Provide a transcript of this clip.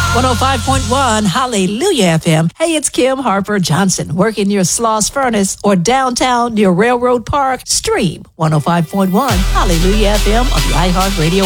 105.1 Hallelujah FM. Hey, it's Kim Harper Johnson, working your Sloss Furnace or downtown near Railroad Park. Stream 105.1 Hallelujah FM on the iHeartRadio